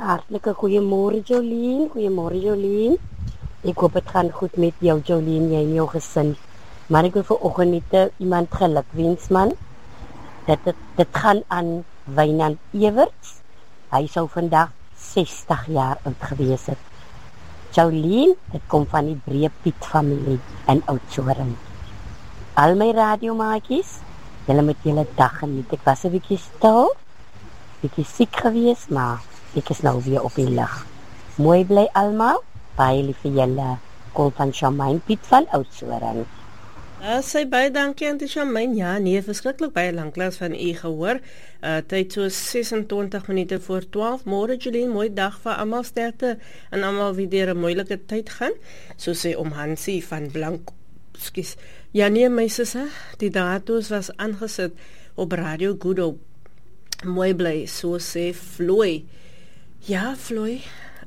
hartlike goeiemôre Jolien. Goeiemôre Jolien. Ek hoop dit gaan goed met jou Jolien, jy en jou gesin. Maar ek wil vanoggend net iemand gelukwens man. Dit gaan aan Wynand Everts. Hy sou vandag 60 jaar oud gewees het. Jolien, dit kom van die Breë Piet familie in Oudtshoorn. Al my radiomaatjies, julle met julle dag geniet. Ek was 'n bietjie stil, bietjie siek gewees, maar ek is nou weer op die lig. Mooi bly almal, baie lief vir julle. Kom van Charmaine Piet van Oudtshoorn. Sê baie dankie aan die Charmaine. Ja, nee, verskriklik baie lanklaas van u gehoor. Tyd so 26 minute voor 12. Môre Jolien, mooi dag vir almal, sterkte en almal wie deur 'n moeilike tyd gaan. So sê om Hansie van Blank. Skus. Ja nee, my sussie, die datos was aangesit op Radio Good Hope. Mooi bly, so sê Floy. Ja, Floy.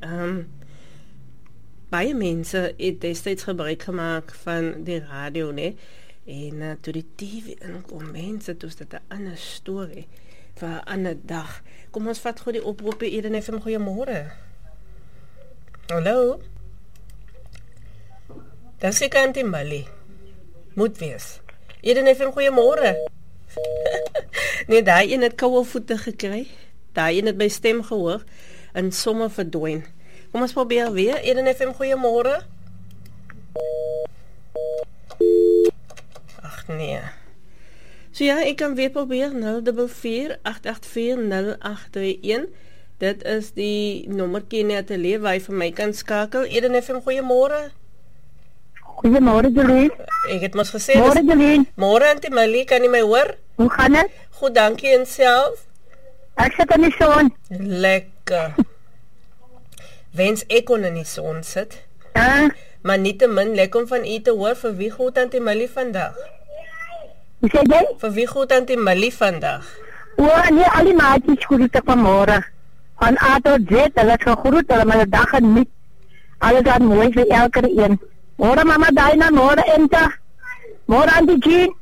Baie mense het destyds gebruik gemaak van die radio, né? En toe die TV inkom, mense, toe is dit 'n ander storie vir 'n ander dag. Kom ons vat gou die oproep hier en FM goeiemôre. Hallo? Dis ek Auntie Mali. Moet wees. Eden FM goeiemôre. Nee, daai een het koue voete gekry. Daai een het my stem gehoor en sommer verdwyn. Kom ons probeer weer. Eden FM goeiemôre. Ag nee. So ja, ek kan weer probeer 044-884-0831. Dit is die nommertjie net te leef waar jy vir my kan skakel. Eden FM goeiemôre. Goeiemôre Jolien. Ek het mos gesê. Môre Jolien. Môre Auntie Mali, kan jy my hoor? Hoe gaan dit? Goed, dankie en self. Ek sit in die son. Lekker. Wens ek kon in die son sit. Maar nietemin lekker om van u te hoor. Vir wie goed Auntie Mali vandag? Hoe sê jy? Vir wie goed Auntie Mali vandag? Nee, al die maatjies groete vanmôre. Van A tot Z, hulle is gegroet, hulle my dag geniet. Alles gaan mooi vir elke een. Môre mama Daina, môre Enta. Môre Auntie Jean.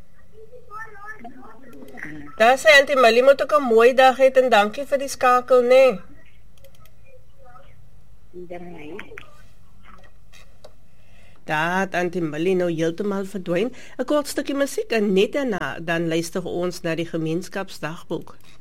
Daar sê Auntie Mali moet ook 'n mooi dag hê en dankie vir die skakel, né? Daar het Auntie Mali nou heeltemal verdwyn. 'n Kort stukkie musiek en net daarna dan luister ons na die gemeenskapsdagboek.